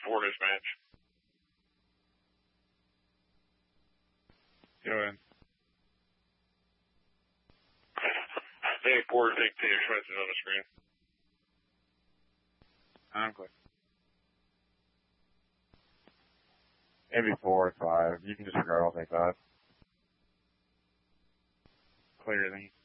4 dispatch. Go ahead. Navy 4, take Peter Schmitz is on the screen. I'm clear. Navy 4, 5. You can disregard, I'll take that. Clear, thank you.